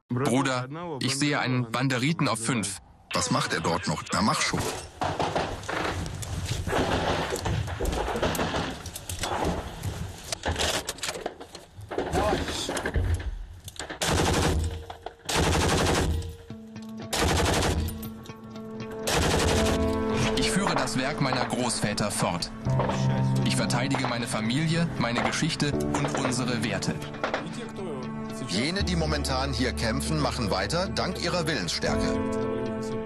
Bruder, ich sehe einen Banderiten auf 5. Was macht er dort noch? Na, mach schon. Ich führe das Werk meiner Großväter fort. Ich verteidige meine Familie, meine Geschichte und unsere Werte. Jene, die momentan hier kämpfen, machen weiter dank ihrer Willensstärke.